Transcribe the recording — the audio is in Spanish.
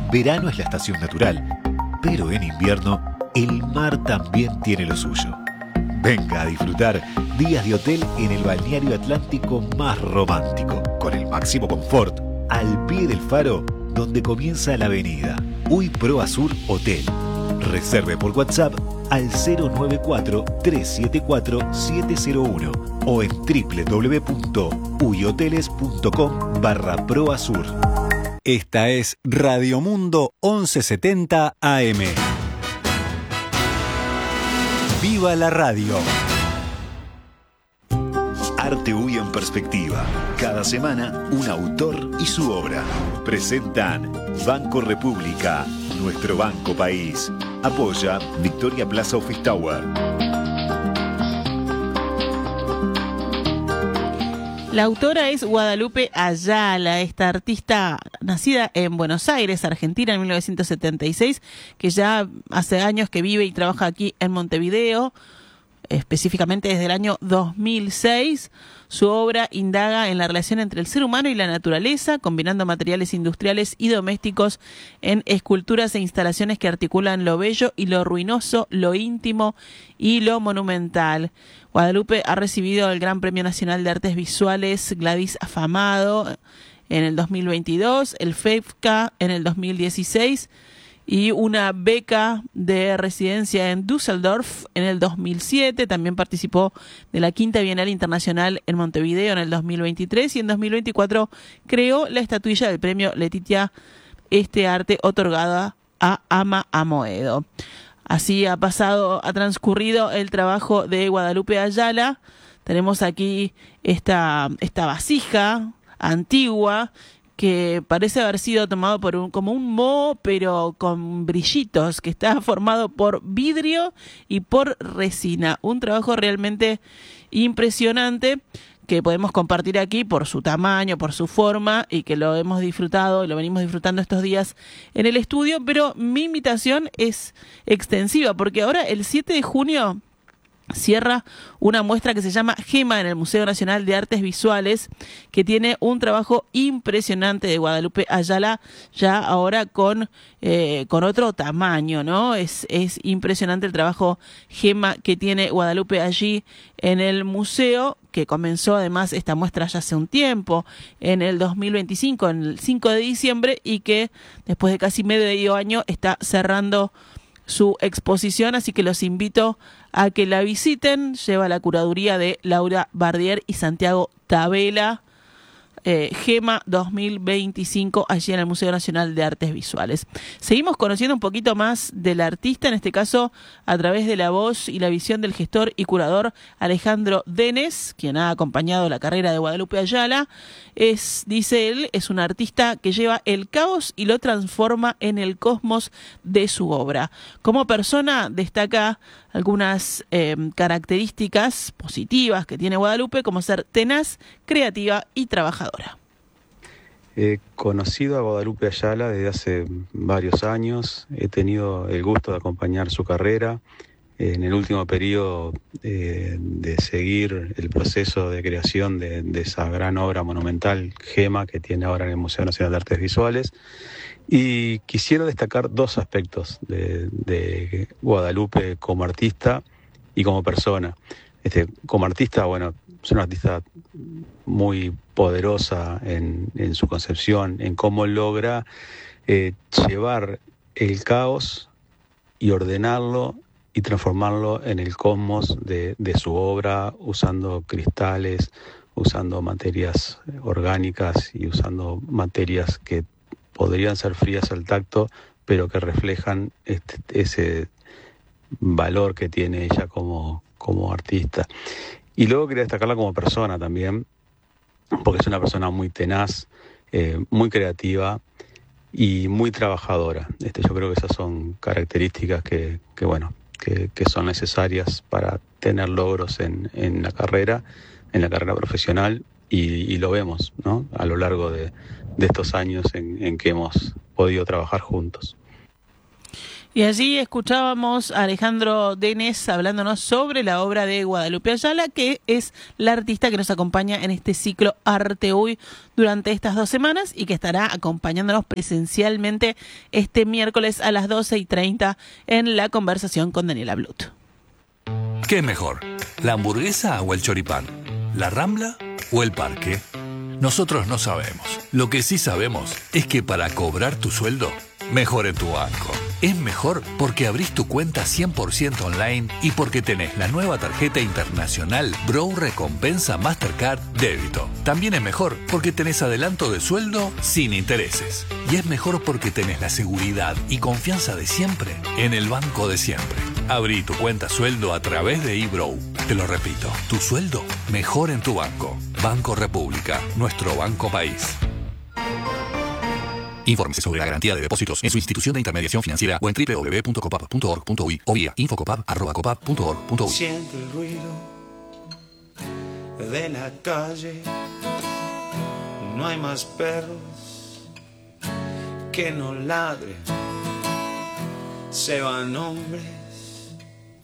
Verano es la estación natural, pero en invierno el mar también tiene lo suyo. Venga a disfrutar días de hotel en el balneario atlántico más romántico, con el máximo confort, al pie del faro, donde comienza la avenida Uy Pro Azur Hotel. Reserve por WhatsApp al 094-374-701 o en www.uyhoteles.com/proazur. Esta es Radio Mundo 1170 AM. ¡Viva la radio! Arte Uy en perspectiva. Cada semana un autor y su obra. Presentan Banco República, nuestro banco país. Apoya Victoria Plaza Office Tower. La autora es Guadalupe Ayala, esta artista nacida en Buenos Aires, Argentina, en 1976, que ya hace años que vive y trabaja aquí en Montevideo, específicamente desde el año 2006. Su obra indaga en la relación entre el ser humano y la naturaleza, combinando materiales industriales y domésticos en esculturas e instalaciones que articulan lo bello y lo ruinoso, lo íntimo y lo monumental. Guadalupe ha recibido el Gran Premio Nacional de Artes Visuales Gladys Afamado en el 2022, el FEFCA en el 2016 y una beca de residencia en Düsseldorf en el 2007. También participó de la Quinta Bienal Internacional en Montevideo en el 2023 y en 2024 creó la estatuilla del premio Letitia Este Arte otorgada a Ama Amoedo. Así ha transcurrido el trabajo de Guadalupe Ayala. Tenemos aquí esta vasija antigua que parece haber sido tomado como un moho, pero con brillitos, que está formado por vidrio y por resina. Un trabajo realmente impresionante que podemos compartir aquí por su tamaño, por su forma, y que lo hemos disfrutado y lo venimos disfrutando estos días en el estudio. Pero mi invitación es extensiva, porque ahora el 7 de junio cierra una muestra que se llama Gema en el Museo Nacional de Artes Visuales, que tiene un trabajo impresionante de Guadalupe Ayala, ya ahora con otro tamaño, ¿no? Es impresionante el trabajo Gema que tiene Guadalupe allí en el museo, que comenzó además esta muestra ya hace un tiempo, en el 2025, en el 5 de diciembre, y que después de casi medio año está cerrando su exposición, así que los invito a que la visiten. Lleva la curaduría de Laura Bardier y Santiago Tabela. Gema 2025, allí en el Museo Nacional de Artes Visuales. Seguimos conociendo un poquito más del artista, en este caso a través de la voz y la visión del gestor y curador Alejandro Denes, quien ha acompañado la carrera de Guadalupe Ayala. Dice él, es un artista que lleva el caos y lo transforma en el cosmos de su obra. Como persona destaca algunas características positivas que tiene Guadalupe, como ser tenaz, creativa y trabajadora. He conocido a Guadalupe Ayala desde hace varios años. He tenido el gusto de acompañar su carrera. En el último periodo de seguir el proceso de creación de esa gran obra monumental, Gema, que tiene ahora en el Museo Nacional de Artes Visuales. Y quisiera destacar dos aspectos de Guadalupe como artista y como persona. Como artista, bueno, es una artista muy poderosa en su concepción, en cómo logra llevar el caos y ordenarlo y transformarlo en el cosmos de su obra, usando cristales, usando materias orgánicas y usando materias que podrían ser frías al tacto, pero que reflejan ese valor que tiene ella como artista. Y luego quería destacarla como persona también, porque es una persona muy tenaz, muy creativa y muy trabajadora. Yo creo que esas son características que son necesarias para tener logros en la carrera profesional, y lo vemos, ¿no?, a lo largo de estos años en que hemos podido trabajar juntos. Y allí escuchábamos a Alejandro Denes hablándonos sobre la obra de Guadalupe Ayala, que es la artista que nos acompaña en este ciclo Arte Hoy durante estas 2 semanas y que estará acompañándonos presencialmente este miércoles a las 12:30 en la conversación con Daniela Blut. ¿Qué es mejor? ¿La hamburguesa o el choripán? ¿La Rambla o el parque? Nosotros no sabemos. Lo que sí sabemos es que para cobrar tu sueldo, mejor en tu banco. Es mejor porque abrís tu cuenta 100% online y porque tenés la nueva tarjeta internacional Bro Recompensa Mastercard Débito. También es mejor porque tenés adelanto de sueldo sin intereses. Y es mejor porque tenés la seguridad y confianza de siempre en el banco de siempre. Abrí tu cuenta sueldo a través de eBro. Te lo repito, tu sueldo mejor en tu banco. Banco República, nuestro banco país. Infórmese sobre la garantía de depósitos en su institución de intermediación financiera o en www.copap.org.uy o vía infocopap@copap.org.uy. Siento el ruido de la calle, no hay más perros que no ladren, se van hombres